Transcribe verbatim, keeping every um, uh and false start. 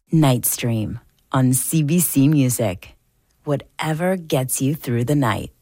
Nightstream on C B C Music. Whatever gets you through the night.